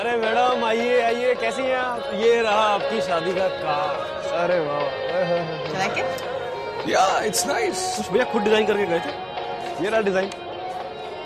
अरे मैडम आइए आइए, कैसी हैं आप? ये रहा आपकी शादी का कार्ड। अरे वाह, Like it? या इट्स नाइस। कुछ भैया खुद डिजाइन करके गए थे। ये रहा डिजाइन।